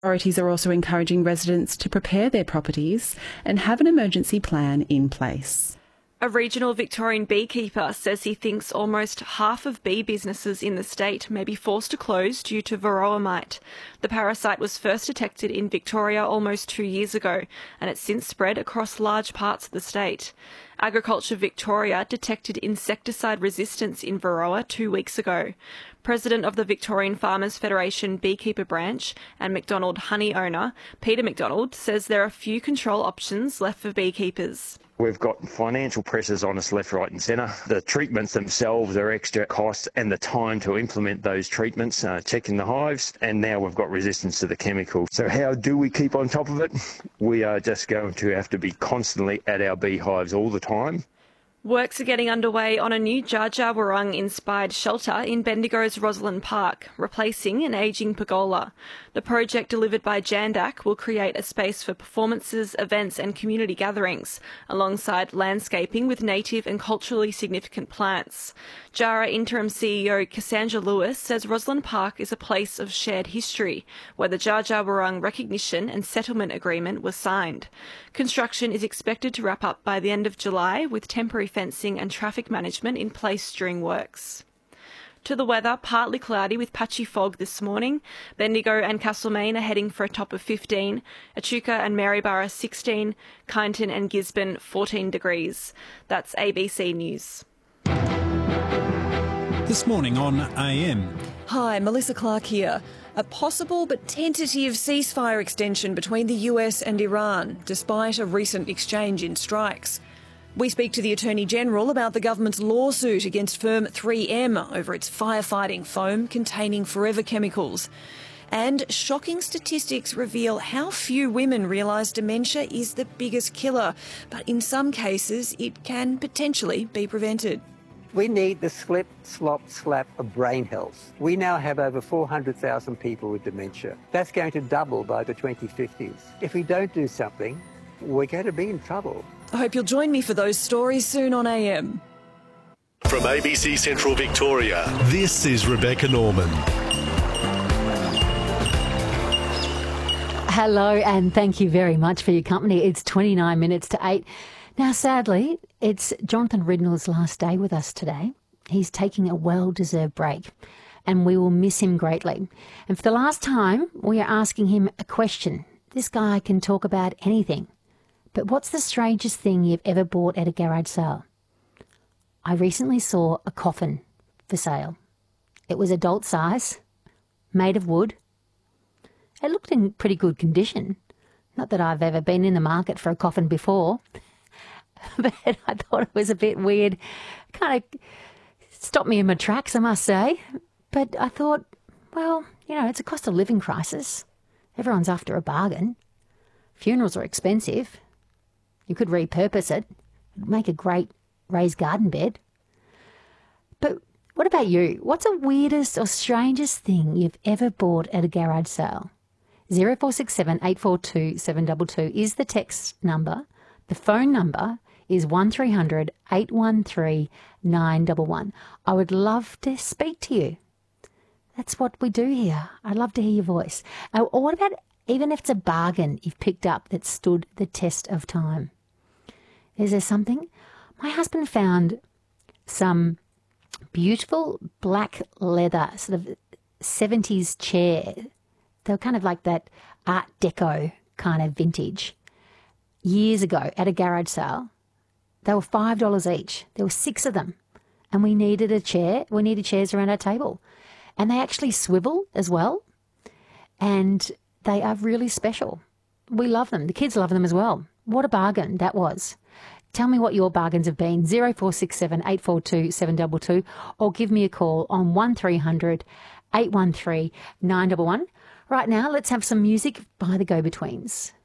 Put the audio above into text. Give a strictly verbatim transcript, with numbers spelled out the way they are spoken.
Authorities are also encouraging residents to prepare their properties and have an emergency plan in place. A regional Victorian beekeeper says he thinks almost half of bee businesses in the state may be forced to close due to varroa mite. The parasite was first detected in Victoria almost two years ago, and it's since spread across large parts of the state. Agriculture Victoria detected insecticide resistance in varroa two weeks ago. President of the Victorian Farmers Federation Beekeeper Branch and McDonald honey owner, Peter McDonald, says there are few control options left for beekeepers. We've got financial pressures on us left, right and centre. The treatments themselves are extra costs and the time to implement those treatments, uh, checking the hives, and now we've got resistance to the chemical. So how do we keep on top of it? We are just going to have to be constantly at our beehives all the time. Works are getting underway on a new Dja Dja Wurrung-inspired shelter in Bendigo's Rosalind Park, replacing an ageing pergola. The project, delivered by Jandak, will create a space for performances, events and community gatherings, alongside landscaping with native and culturally significant plants. Jara Interim C E O Cassandra Lewis says Rosalind Park is a place of shared history, where the Dja Dja Wurrung Recognition and Settlement Agreement was signed. Construction is expected to wrap up by the end of July, with temporary fencing and traffic management in place during works. To the weather, partly cloudy with patchy fog this morning. Bendigo and Castlemaine are heading for a top of fifteen, Echuca and Maryborough sixteen, Kyneton and Gisborne fourteen degrees. That's A B C News. This morning on A M. Hi, Melissa Clark here. A possible but tentative ceasefire extension between the U S and Iran, despite a recent exchange in strikes. We speak to the Attorney-General about the government's lawsuit against firm three M over its firefighting foam containing forever chemicals. And shocking statistics reveal how few women realise dementia is the biggest killer, but in some cases it can potentially be prevented. We need the slip, slop, slap of brain health. We now have over four hundred thousand people with dementia. That's going to double by the twenty fifties. If we don't do something, we're going to be in trouble. I hope you'll join me for those stories soon on A M. From A B C Central Victoria, this is Rebecca Norman. Hello and thank you very much for your company. It's twenty-nine minutes to eight. Now, sadly, it's Jonathan Ridnall's last day with us today. He's taking a well-deserved break and we will miss him greatly. And for the last time, we are asking him a question. This guy can talk about anything. But what's the strangest thing you've ever bought at a garage sale? I recently saw a coffin for sale. It was adult size, made of wood. It looked in pretty good condition. Not that I've ever been in the market for a coffin before, but I thought it was a bit weird. Kind of stopped me in my tracks, I must say. But I thought, well, you know, it's a cost of living crisis. Everyone's after a bargain. Funerals are expensive. You could repurpose it. It'd make a great raised garden bed. But what about you? What's the weirdest or strangest thing you've ever bought at a garage sale? zero four six seven, eight four two, seven two two is the text number. The phone number is one three hundred, eight one three, nine one one. I would love to speak to you. That's what we do here. I'd love to hear your voice. Uh, or what about even if it's a bargain you've picked up that stood the test of time? Is there something? My husband found some beautiful black leather, sort of seventies chair. They were kind of like that Art Deco kind of vintage. Years ago at a garage sale. They were five dollars each. There were six of them. And we needed a chair. We needed chairs around our table. And they actually swivel as well. And they are really special. We love them. The kids love them as well. What a bargain that was. Tell me what your bargains have been. zero four six seven, eight four two, seven two two or give me a call on one three hundred, eight one three, nine one one. Right now, let's have some music by the Go-Betweens.